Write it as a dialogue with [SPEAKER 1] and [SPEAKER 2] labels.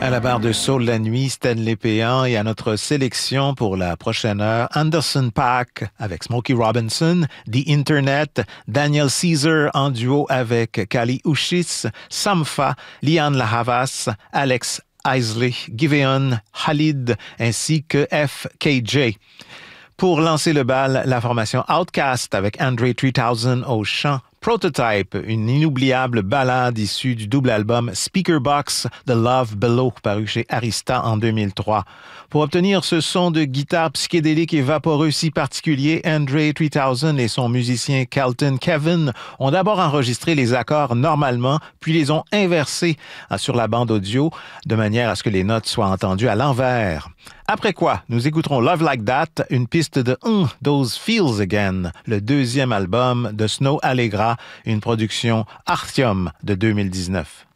[SPEAKER 1] À la barre de Soul la nuit, Stanley Péan, et à notre sélection pour la prochaine heure, Anderson .Paak avec Smokey Robinson, The Internet, Daniel Caesar en duo avec Kali Uchis, Sampha, Liane La Havas, Alex Isley, Giveon, Khalid ainsi que FKJ. Pour lancer le bal, la formation Outkast avec Andre 3000 au chant, Prototype, une inoubliable ballade issue du double album Speakerbox The Love Below, paru chez Arista en 2003. Pour obtenir ce son de guitare psychédélique et vaporeux si particulier, Andre 3000 et son musicien Kelton Kevin ont d'abord enregistré les accords normalement, puis les ont inversés sur la bande audio, de manière à ce que les notes soient entendues à l'envers. Après quoi, nous écouterons Love Like That, une piste de Those Feels Again, le deuxième album de Snow Allegra, une production Artium de 2019.